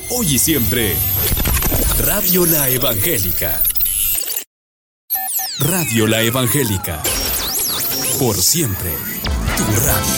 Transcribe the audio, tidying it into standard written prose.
hoy y siempre. Radio La Evangélica. Radio La Evangélica. Por siempre, tu radio.